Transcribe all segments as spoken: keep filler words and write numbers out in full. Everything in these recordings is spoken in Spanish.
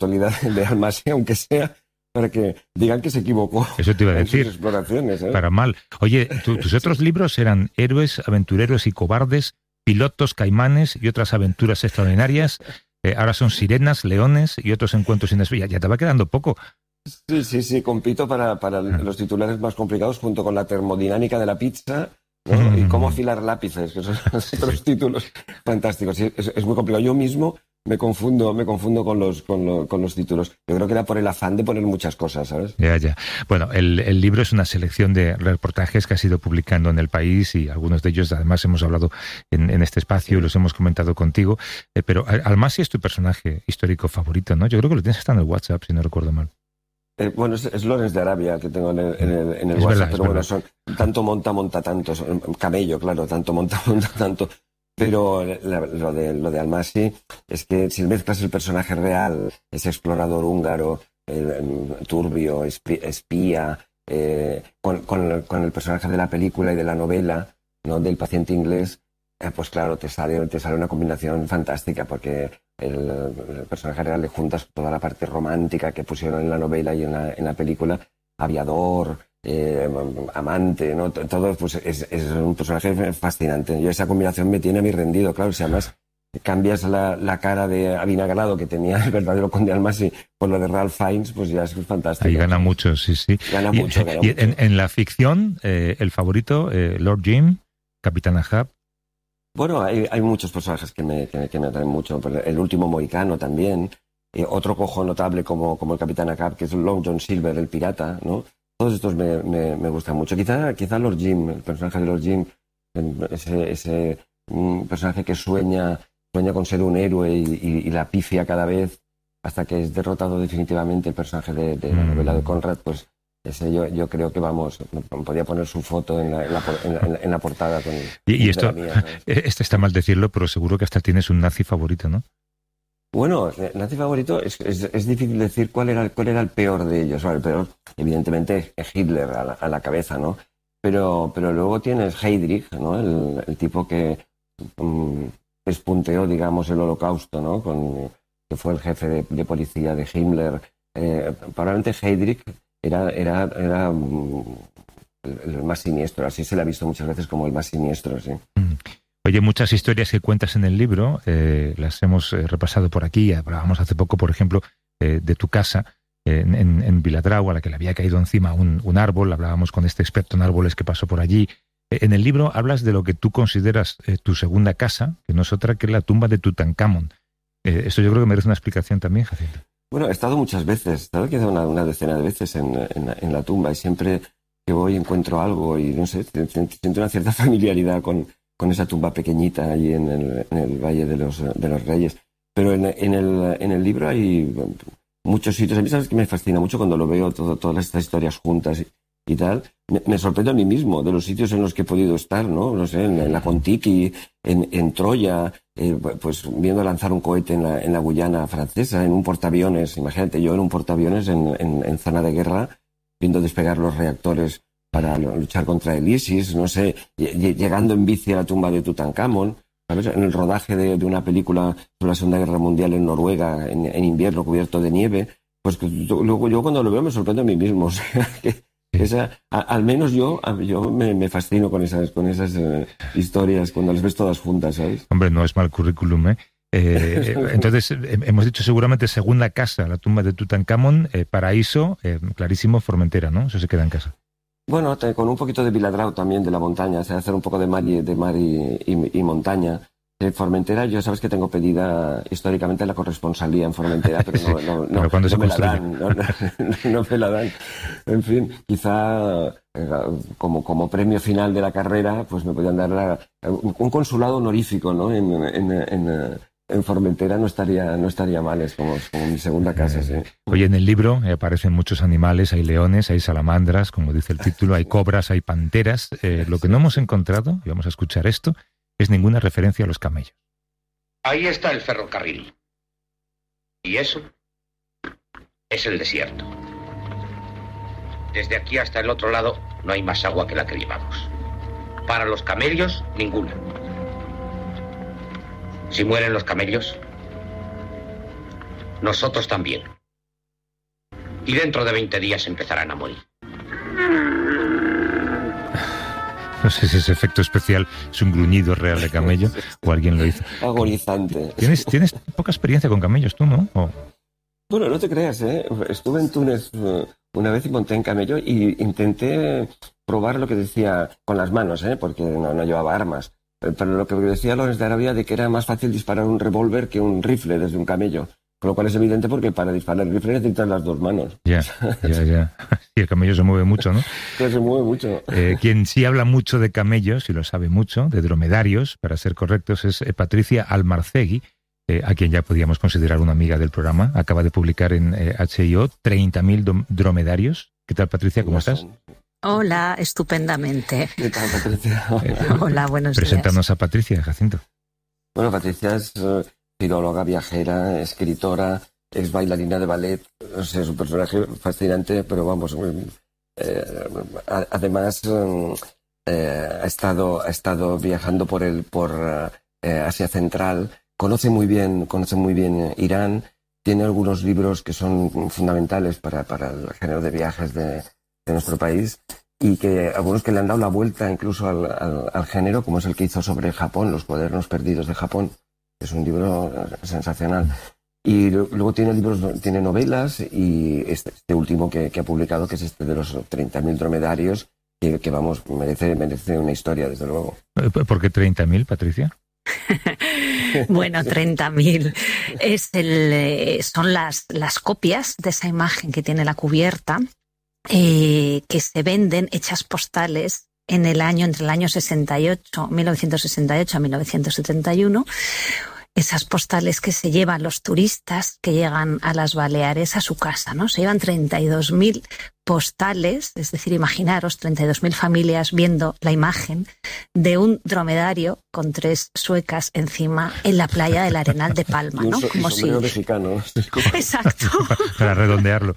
actualidad de Almasi, aunque sea para que digan que se equivocó. Eso te iba a en decir. sus exploraciones, ¿eh? Para mal. Oye, tu, tus otros libros eran Héroes, Aventureros y Cobardes, Pilotos, Caimanes y otras aventuras extraordinarias. Eh, ahora son Sirenas, Leones y otros encuentros inesperados. Ya te va quedando poco. Sí, sí, sí, compito para, para los titulares más complicados junto con la termodinámica de la pizza, ¿no? Mm. Y cómo afilar lápices, que son los otros sí. títulos fantásticos. Sí, es, es muy complicado. Yo mismo me confundo, me confundo con los, con, lo, con los títulos. Yo creo que era por el afán de poner muchas cosas, ¿sabes? Ya, ya. Bueno, el, el libro es una selección de reportajes que has ido publicando en El País y algunos de ellos además hemos hablado en, en este espacio y los hemos comentado contigo. Eh, pero Almasi es tu personaje histórico favorito, ¿no? Yo creo que lo tienes hasta en el WhatsApp, si no recuerdo mal. Eh, bueno, es, es Lorenz de Arabia que tengo en el, en el, en el es WhatsApp, verdad, pero bueno, verdad. son tanto monta, monta tanto, son, camello, claro, tanto monta, monta tanto. Pero la, lo de lo de Almasi es que si mezclas el personaje real, ese explorador húngaro, el, el turbio, espía, eh, con, con, el, con el personaje de la película y de la novela, ¿no? Del paciente inglés, eh, pues claro, te sale, te sale una combinación fantástica, porque el, el personaje real le juntas toda la parte romántica que pusieron en la novela y en la, en la película, aviador, eh, amante, ¿no? Todo pues es, es un personaje fascinante. Y esa combinación me tiene a mí rendido, claro. Si además cambias la, la cara de avinagrado que tenía el verdadero conde Almasi por lo de Ralph Fiennes, pues ya es fantástico. Ahí gana mucho, sí, sí. Gana y, mucho, gana y mucho. En, en la ficción, eh, el favorito, eh, Lord Jim, Capitán Ahab. Bueno, hay, hay muchos personajes que me, que, que me atraen mucho. El último mohicano también. Eh, otro cojo notable como, como el Capitán Ahab, que es Long John Silver, el pirata, ¿no? Todos estos me, me, me gustan mucho. Quizá, quizá Lord Jim, el personaje de Lord Jim, ese, ese un personaje que sueña, sueña con ser un héroe y, y, y la pifia cada vez hasta que es derrotado definitivamente el personaje de, de la novela de Conrad, pues ese yo, yo creo que, vamos, podría poner su foto en la, en la, en la, en la portada. Con, y y esto, mía, este está mal decirlo, pero seguro que hasta tienes un nazi favorito, ¿no? Bueno, nazi favorito, es, es, es difícil decir cuál era, cuál era el peor de ellos. Bueno, el peor, evidentemente, es Hitler a la, a la cabeza, ¿no? Pero, pero luego tienes Heydrich, ¿no? El, el tipo que um, despunteó, digamos, el Holocausto, ¿no? Con, que fue el jefe de, de policía de Himmler. Eh, probablemente Heydrich era, era, era um, el, el más siniestro. Así se le ha visto muchas veces como el más siniestro, sí. Mm. Oye, muchas historias que cuentas en el libro, eh, las hemos eh, repasado por aquí. Hablábamos hace poco, por ejemplo, eh, de tu casa eh, en, en Viladrau, a la que le había caído encima un, un árbol. Hablábamos con este experto en árboles que pasó por allí. Eh, en el libro hablas de lo que tú consideras eh, tu segunda casa, que no es otra que la tumba de Tutankamón. Eh, esto yo creo que merece una explicación también, Jacinto. Bueno, he estado muchas veces, he estado quizá una, una decena de veces en, en, en la tumba, y siempre que voy encuentro algo y, no sé, siento una cierta familiaridad con... con esa tumba pequeñita allí en el, en el Valle de los, de los Reyes. Pero en, en, el, en el libro hay muchos sitios. A mí, sabes que me fascina mucho cuando lo veo, todo, todas estas historias juntas y, y tal. Me, me sorprende a mí mismo de los sitios en los que he podido estar, ¿no? No sé, en, en la Contiki, en, en Troya, eh, pues viendo lanzar un cohete en la, en la Guyana francesa, en un portaaviones. Imagínate, yo en un portaaviones en, en, en zona de guerra, viendo despegar los reactores para luchar contra el ISIS, no sé, llegando en bici a la tumba de Tutankamón, ¿sabes? En el rodaje de, de una película sobre la Segunda Guerra Mundial en Noruega, en, en invierno cubierto de nieve, pues que, luego yo cuando lo veo me sorprendo a mí mismo, o sea, que esa, a, al menos yo, yo me, me fascino con esas, con esas eh, historias, cuando las ves todas juntas, ¿sabes? Hombre, no es mal currículum, ¿eh? Eh, entonces, hemos dicho seguramente segunda casa, la tumba de Tutankamón, eh, paraíso, eh, clarísimo, Formentera, ¿no? Eso se queda en casa. Bueno, te, con un poquito de Viladrau también, de la montaña, o sea, hacer un poco de mar y, de mar y, y, y montaña. En Formentera, yo sabes que tengo pedida históricamente la corresponsalía en Formentera, pero no, no, no, pero no me la dan, no, no, no me la dan. En fin, quizá eh, como, como premio final de la carrera, pues me podrían dar la, un consulado honorífico, ¿no? En, en, en, en Formentera no estaría, no estaría mal, es como, como mi segunda casa, sí. Oye, en el libro eh, aparecen muchos animales, hay leones, hay salamandras, como dice el título, hay cobras, hay panteras. Eh, lo que no hemos encontrado, y vamos a escuchar esto, es ninguna referencia a los camellos. Ahí está el ferrocarril. Y eso es el desierto. Desde aquí hasta el otro lado no hay más agua que la que llevamos. Para los camellos, ninguna. Si mueren los camellos, Nosotros también. Y dentro de veinte días empezarán a morir. No sé si ese efecto especial es un gruñido real de camello o alguien lo hizo. Agonizante. ¿Tienes, tienes poca experiencia con camellos tú, ¿no? ¿O? Bueno, no te creas, ¿eh? Estuve en Túnez uh, una vez y monté en camello y intenté probar lo que decía con las manos, ¿eh? Porque no, no llevaba armas. Pero lo que decía Lawrence de Arabia de que era más fácil disparar un revólver que un rifle desde un camello. Con lo cual es evidente porque para disparar el rifle necesitas las dos manos. Ya, ya, ya. Y el camello se mueve mucho, ¿no? Se mueve mucho. Eh, quien sí habla mucho de camellos, y lo sabe mucho, de dromedarios, para ser correctos, es eh, Patricia Almarcegui, eh, a quien ya podíamos considerar una amiga del programa. Acaba de publicar en eh, H I O treinta mil dromedarios. ¿Qué tal, Patricia? ¿Cómo estás? Hola, estupendamente. ¿Qué tal, Patricia? Hola, buenos días. Preséntanos a Patricia, Jacinto. Bueno, Patricia es uh, filóloga, viajera, escritora, ex bailarina de ballet. O sea, es un personaje fascinante, pero vamos, eh, además eh, ha estado ha estado viajando por el por eh, Asia Central. Conoce muy bien conoce muy bien Irán. Tiene algunos libros que son fundamentales para para el género de viajes de, de nuestro país. Y que algunos que le han dado la vuelta incluso al, al, al género, como es el que hizo sobre Japón, Los cuadernos perdidos de Japón. Es un libro sensacional. Y luego tiene libros, tiene novelas y este, este último que, que ha publicado, que es este de los treinta mil dromedarios, que, que vamos, merece, merece una historia, desde luego. ¿Por qué treinta mil, Patricia? Bueno, treinta mil es el, son las, las copias de esa imagen que tiene la cubierta, eh, que se venden hechas postales en el año, entre el año sesenta y ocho, mil novecientos sesenta y ocho a mil novecientos setenta y uno, esas postales que se llevan los turistas que llegan a las Baleares a su casa, ¿no? Se llevan treinta y dos mil postales, es decir, imaginaros treinta y dos mil familias viendo la imagen de un dromedario con tres suecas encima en la playa del Arenal de Palma, ¿no? Y un, Como y sombrero si... mexicano. Exacto. Para redondearlo.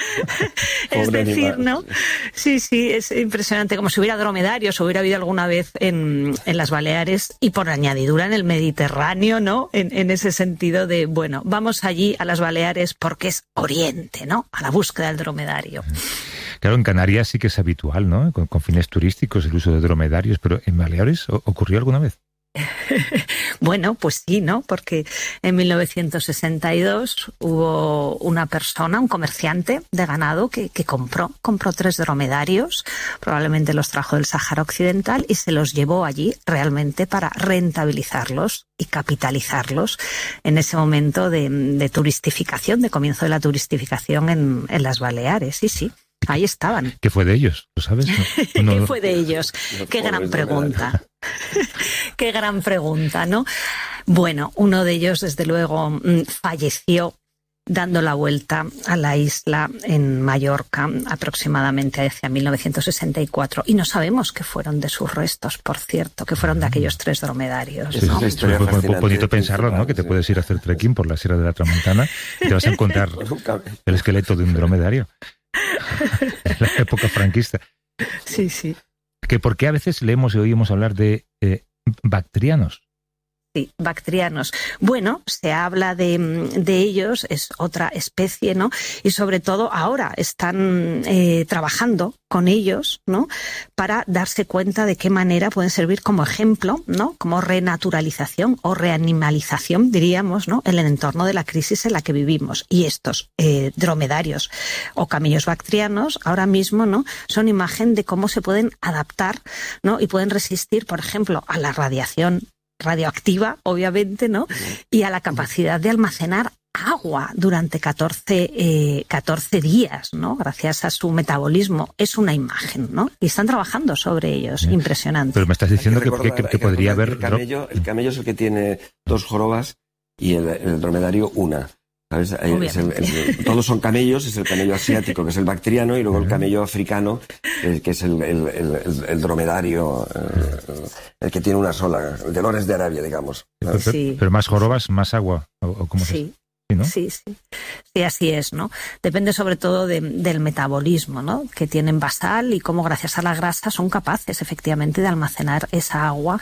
Es Pobre decir, animal. ¿no? Sí, sí, es impresionante. Como si hubiera dromedarios, o hubiera habido alguna vez en, en las Baleares y por añadidura en el Mediterráneo, ¿no? En, en ese sentido de, bueno, vamos allí a las Baleares porque es Oriente, ¿no? A la búsqueda del dromedario. Claro, en Canarias sí que es habitual, ¿no? Con, con fines turísticos el uso de dromedarios, pero ¿en Baleares ocurrió alguna vez? Bueno, pues sí, ¿no? Porque en mil novecientos sesenta y dos hubo una persona, un comerciante de ganado que, que compró, compró tres dromedarios, probablemente los trajo del Sáhara Occidental y se los llevó allí realmente para rentabilizarlos y capitalizarlos en ese momento de, de turistificación, de comienzo de la turistificación en, en las Baleares, sí, sí. Ahí estaban. ¿Qué fue de ellos? ¿Lo sabes? No, no, ¿Qué fue de ellos? Qué gran pregunta. Qué gran pregunta, ¿no? Bueno, uno de ellos, desde luego, falleció dando la vuelta a la isla en Mallorca, aproximadamente hacia mil novecientos sesenta y cuatro. Y no sabemos qué fueron de sus restos, por cierto, qué fueron de aquellos tres dromedarios, sí, ¿no? Sí, sí, fue, fue, fue bonito pensarlo, ¿no? Que te puedes ir a hacer trekking por la Sierra de la Tramontana y te vas a encontrar el esqueleto de un dromedario. En la época franquista. Sí, sí. Que ¿por qué a veces leemos y oímos hablar de eh, bactrianos? Sí, bactrianos. Bueno, se habla de, de ellos, es otra especie, ¿no? Y sobre todo ahora están eh, trabajando con ellos, ¿no? Para darse cuenta de qué manera pueden servir como ejemplo, ¿no? Como renaturalización o reanimalización, diríamos, ¿no? En el entorno de la crisis en la que vivimos. Y estos eh, dromedarios o camellos bactrianos ahora mismo, ¿no? Son imagen de cómo se pueden adaptar, ¿no? Y pueden resistir, por ejemplo, a la radiación radioactiva, obviamente, ¿no? Y a la capacidad de almacenar agua durante catorce, eh, catorce días, ¿no? Gracias a su metabolismo. Es una imagen, ¿no? Y están trabajando sobre ellos. Bien. Impresionante. Pero me estás diciendo que, que, recordar, que, que, que podría haber... El camello, el camello es el que tiene dos jorobas y el, el dromedario una. ¿Sabes? Es el, el, todos son camellos, es el camello asiático, que es el bactriano, y luego el camello africano, que, que es el, el, el, el dromedario, el, el que tiene una sola, el de Lawrence de Arabia, digamos. Pero, sí. Pero más jorobas, más agua, ¿o, o cómo sí. es? Sí, ¿no? Sí, sí. Sí, así es, ¿no? Depende sobre todo de, del metabolismo, ¿no? Que tienen basal y cómo gracias a la grasa son capaces efectivamente de almacenar esa agua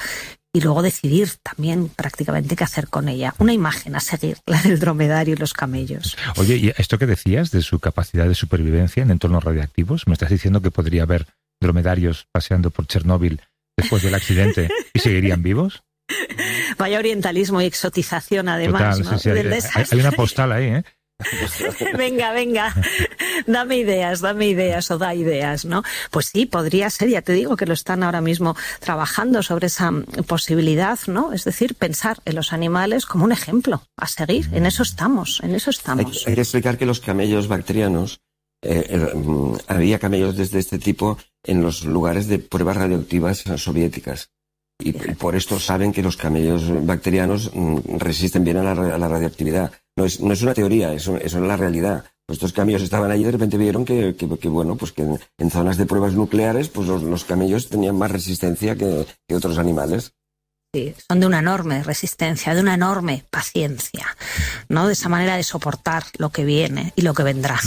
y luego decidir también prácticamente qué hacer con ella. Una imagen a seguir, la del dromedario y los camellos. Oye, ¿y esto que decías de su capacidad de supervivencia en entornos radiactivos? ¿Me estás diciendo que podría haber dromedarios paseando por Chernóbil después del accidente y seguirían vivos? Vaya orientalismo y exotización, además. Total, ¿no? sí, sí, Del hay, desastre. hay una postal ahí, ¿eh? Venga, venga, dame ideas, dame ideas o da ideas, ¿no? Pues sí, podría ser, ya te digo que lo están ahora mismo trabajando sobre esa posibilidad, ¿no? Es decir, pensar en los animales como un ejemplo a seguir. En eso estamos, en eso estamos. Hay, hay que explicar que los camellos bacterianos, eh, eh, había camellos desde este tipo en los lugares de pruebas radioactivas soviéticas. Y por esto saben que los camellos bacterianos resisten bien a la, a la radioactividad. No es, no es una teoría, eso, eso es la realidad. Pues estos camellos estaban allí y de repente vieron que, que, que bueno, pues que en, en zonas de pruebas nucleares, pues los, los camellos tenían más resistencia que, que otros animales. Sí, son de una enorme resistencia, de una enorme paciencia, ¿no? De esa manera de soportar lo que viene y lo que vendrá.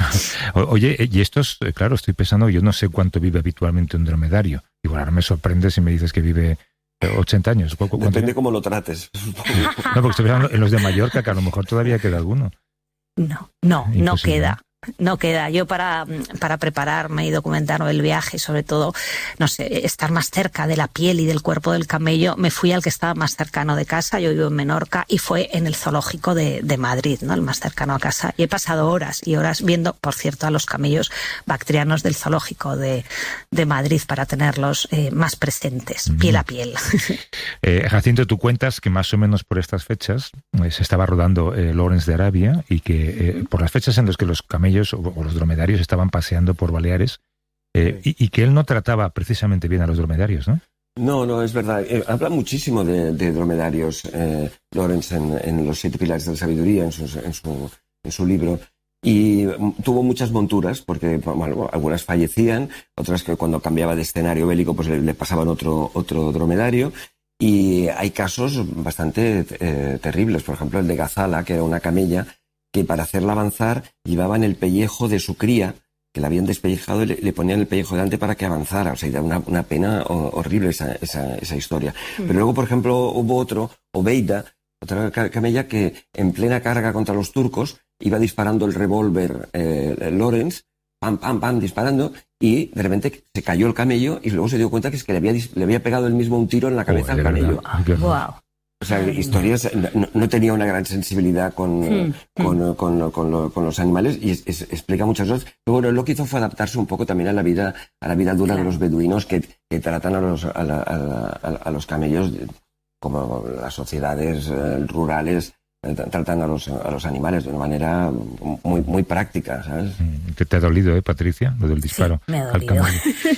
Oye, y estos, claro, estoy pensando, yo no sé cuánto vive habitualmente un dromedario. Igual ahora me sorprende si me dices que vive ochenta años. Depende vive? cómo lo trates. No, porque estoy pensando en los de Mallorca, que a lo mejor todavía queda alguno. No, no, Imposible. no queda. No queda. Yo para, para prepararme y documentar el viaje, sobre todo, no sé, estar más cerca de la piel y del cuerpo del camello, me fui al que estaba más cercano de casa. Yo vivo en Menorca y fue en el zoológico de, de Madrid, ¿no? El más cercano a casa. Y he pasado horas y horas viendo, por cierto, a los camellos bacterianos del zoológico de, de Madrid para tenerlos eh, más presentes, mm. piel a piel. Eh, Jacinto, tú cuentas que más o menos por estas fechas eh, se estaba rodando eh, Lawrence de Arabia y que eh, por las fechas en las que los camellos o los dromedarios estaban paseando por Baleares eh, sí. y, y que él no trataba precisamente bien a los dromedarios, ¿no? No, no, es verdad. Eh, habla muchísimo de, de dromedarios, eh, Lawrence, en, en Los siete pilares de la sabiduría, en, sus, en, su, en su libro. Y tuvo muchas monturas, porque bueno, algunas fallecían, otras que cuando cambiaba de escenario bélico pues le, le pasaban otro, otro dromedario. Y hay casos bastante eh, terribles. Por ejemplo, el de Gazala, que era una camella que para hacerla avanzar llevaban el pellejo de su cría, que la habían despellejado y le, le ponían el pellejo delante para que avanzara. O sea, era una, una pena horrible esa, esa, esa historia. Mm. Pero luego, por ejemplo, hubo otro, Obeida, otra camella que en plena carga contra los turcos iba disparando el revólver eh, Lawrence, pam, pam, pam, disparando, y de repente se cayó el camello y luego se dio cuenta que es que le había, le había pegado él mismo un tiro en la cabeza oh, al camello. Wow. O sea, historias, no, no tenía una gran sensibilidad con, sí, con, sí. con, con, con, lo, con los animales y es, es, explica muchas cosas. Pero bueno, lo que hizo fue adaptarse un poco también a la vida, a la vida dura claro. de los beduinos que, que tratan a los, a, la, a, la, a los camellos como las sociedades eh, rurales eh, tratan a los, a los animales de una manera muy, muy práctica, ¿sabes? ¿Qué te ha dolido, eh, Patricia? Lo del disparo sí, me ha al camello.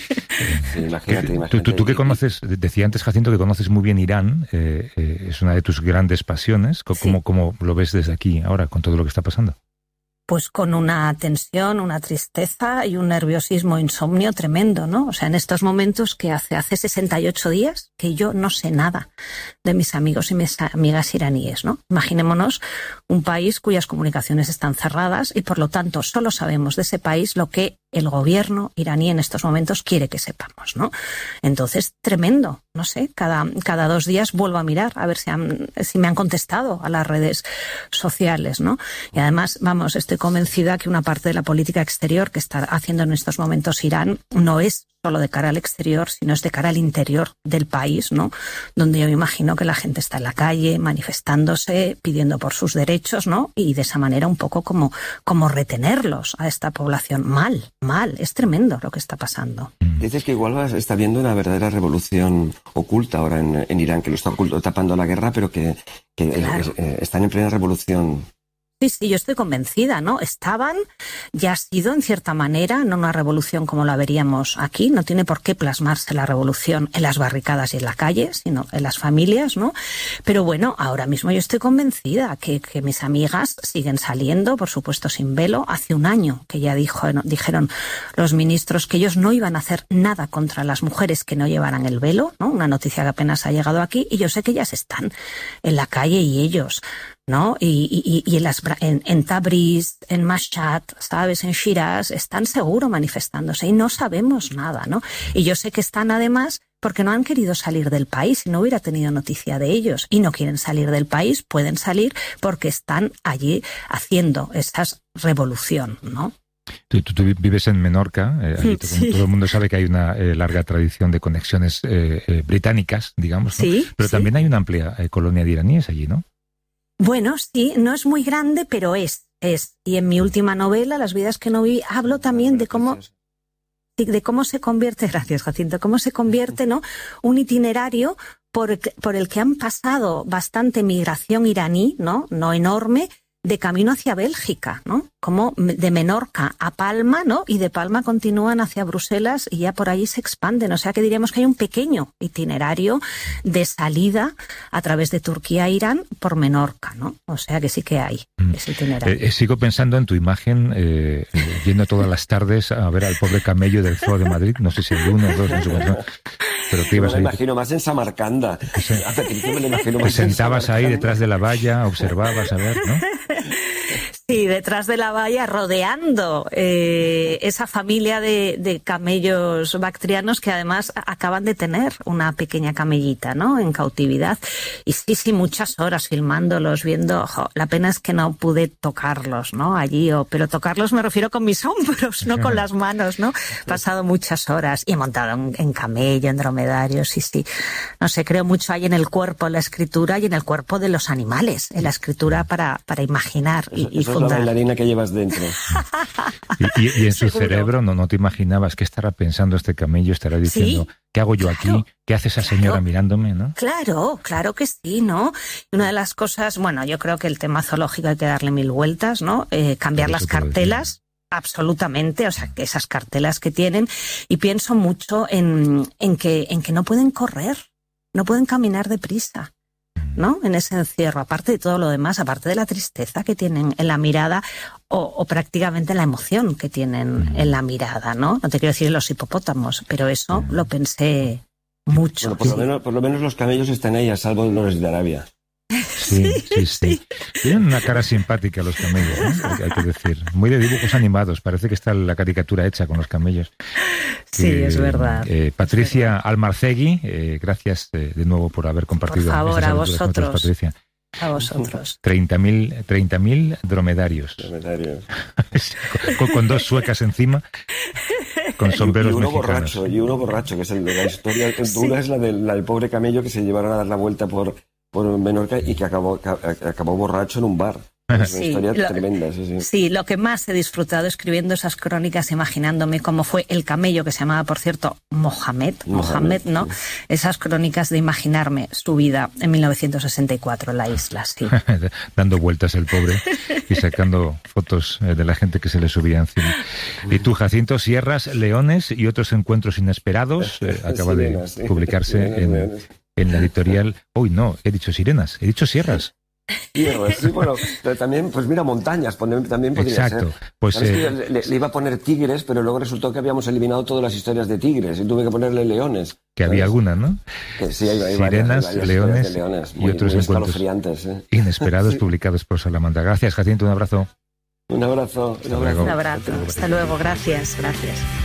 Sí, imagínate, imagínate. Tú, tú, tú que conoces, decía antes Jacinto que conoces muy bien Irán, eh, eh, es una de tus grandes pasiones. ¿Cómo, sí. ¿Cómo lo ves desde aquí ahora con todo lo que está pasando? Pues con una tensión, una tristeza y un nerviosismo, insomnio tremendo, ¿no? O sea, en estos momentos que hace, hace sesenta y ocho días que yo no sé nada de mis amigos y mis amigas iraníes, ¿no? Imaginémonos un país cuyas comunicaciones están cerradas y por lo tanto solo sabemos de ese país lo que el gobierno iraní en estos momentos quiere que sepamos, ¿no? Entonces, tremendo, no sé, cada, cada dos días vuelvo a mirar a ver si, han, si me han contestado a las redes sociales, ¿no? Y además, vamos, estoy convencida que una parte de la política exterior que está haciendo en estos momentos Irán no es solo de cara al exterior, sino es de cara al interior del país, ¿no? Donde yo me imagino que la gente está en la calle manifestándose, pidiendo por sus derechos, ¿no? Y de esa manera un poco como, como retenerlos a esta población. Mal, mal, es tremendo lo que está pasando. Dices que igual está habiendo una verdadera revolución oculta ahora en, en Irán, que lo está oculto, tapando la guerra, pero que, que claro. eh, están en plena revolución. Sí, sí, yo estoy convencida, ¿no? Estaban, ya ha sido en cierta manera, no una revolución como la veríamos aquí, no tiene por qué plasmarse la revolución en las barricadas y en la calle, sino en las familias, ¿no? Pero bueno, ahora mismo yo estoy convencida que, que mis amigas siguen saliendo, por supuesto sin velo. Hace un año que ya dijo, dijeron los ministros que ellos no iban a hacer nada contra las mujeres que no llevaran el velo, ¿no? Una noticia que apenas ha llegado aquí y yo sé que ellas están en la calle y ellos... ¿no? Y, y, y en, las, en, en Tabriz, en Mashhad, ¿sabes? En Shiraz, están seguro manifestándose y no sabemos nada, ¿no? Y yo sé que están además porque no han querido salir del país y no hubiera tenido noticia de ellos. Y no quieren salir del país, pueden salir porque están allí haciendo esa revolución, ¿no? Tú, tú, tú vives en Menorca, eh, allí todo, sí. todo el mundo sabe que hay una eh, larga tradición de conexiones eh, eh, británicas, digamos, ¿no? Sí, pero sí. también hay una amplia eh, colonia de iraníes allí, ¿no? Bueno, sí, no es muy grande, pero es, es. Y en mi última novela, Las vidas que no viví, hablo también de cómo, de cómo se convierte, gracias Jacinto, cómo se convierte, ¿no? Un itinerario por, por el que han pasado bastante migración iraní, ¿no? No enorme, de camino hacia Bélgica, ¿no? Como de Menorca a Palma, ¿no? Y de Palma continúan hacia Bruselas y ya por allí se expanden. O sea que diríamos que hay un pequeño itinerario de salida a través de Turquía a Irán por Menorca, ¿no? O sea que sí que hay ese itinerario. Eh, eh, sigo pensando en tu imagen, eh, yendo todas las tardes a ver al pobre camello del Zoo de Madrid. No sé si el uno o dos, no sé cuánto. Pero te ibas me lo ahí. imagino más en Samarcanda. Te, A Patricia me lo imagino te más en sentabas ahí detrás de la valla, observabas a ver, ¿no? Sí, detrás de la valla, rodeando eh, esa familia de, de camellos bactrianos que además acaban de tener una pequeña camellita, ¿no? En cautividad. Y sí, sí, muchas horas filmándolos, viendo. Ojo, la pena es que no pude tocarlos, ¿no? Allí, o, pero tocarlos me refiero con mis hombros, no con las manos, ¿no? He pasado muchas horas y he montado en, en camello, en dromedario, sí, sí. No sé, creo mucho ahí en el cuerpo, en la escritura y en el cuerpo de los animales, en la escritura para, para imaginar y, y Eso es la bailarina que llevas dentro. Y, y, y en su Seguro. cerebro no, no te imaginabas qué estará pensando este camello, estará diciendo, ¿Sí? ¿qué hago yo aquí? Claro. ¿Qué hace esa señora Claro. mirándome? ¿No? Claro, claro que sí, ¿no? Y una de las cosas, bueno, yo creo que el tema zoológico hay que darle mil vueltas, ¿no? Eh, cambiar Por las eso te lo cartelas. Absolutamente, o sea, que esas cartelas que tienen, y pienso mucho en, en que, en que no pueden correr, no pueden caminar deprisa, ¿no? En ese encierro, aparte de todo lo demás, aparte de la tristeza que tienen en la mirada o, o prácticamente la emoción que tienen en la mirada, ¿no? No te quiero decir los hipopótamos, pero eso lo pensé mucho. Bueno, por, lo menos, por lo menos los camellos están ahí a salvo de los de Arabia. Sí, sí, sí. Tienen una cara simpática los camellos, ¿no? Hay que decir. Muy de dibujos animados. Parece que está la caricatura hecha con los camellos. Sí, Eh, es verdad. Eh, Patricia Almarcegui, eh, gracias eh, de nuevo por haber compartido. Por favor, estas a aventuras con nosotros, vosotros. Patricia. A vosotros. treinta mil dromedarios. Dromedarios. con, con dos suecas encima, con sombreros y uno mexicanos. borracho, y uno borracho, que es el de la historia dura Sí. es la del, la del pobre camello que se llevaron a dar la vuelta por, por Menorca y que acabó, que acabó borracho en un bar. Es una Sí, historia lo- tremenda, sí, sí. Sí, lo que más he disfrutado escribiendo esas crónicas, imaginándome cómo fue el camello, que se llamaba, por cierto, Mohamed, Mohamed, Mohamed, ¿no? sí. Esas crónicas de imaginarme su vida en mil novecientos sesenta y cuatro en la isla, sí. Dando vueltas el pobre y sacando fotos eh, de la gente que se le subía encima. Y tú, Jacinto, Sierras, Leones y otros encuentros inesperados, eh, acaba de Sirenas, sí. publicarse Sirenas, en, leones. en la editorial. Uy, no, he dicho sirenas, he dicho sierras. Tierras, sí, bueno, pero también, pues mira, montañas, poner- también podría Exacto. ser. Pues, ¿Sabes que eh, yo le, le iba a poner tigres, pero luego resultó que habíamos eliminado todas las historias de tigres y tuve que ponerle leones. que había ¿sabes? alguna, ¿no? Que sí, hay, hay Sirenas, varias, hay varias historias leones de leones, y muy, otros muy encuentros escalofriantes. ¿eh? Inesperados Sí. publicados por Salamandra. Gracias, Jacinto, un abrazo. Un abrazo. Un Hasta abrazo. luego. Un abrazo. Hasta luego. Gracias, gracias.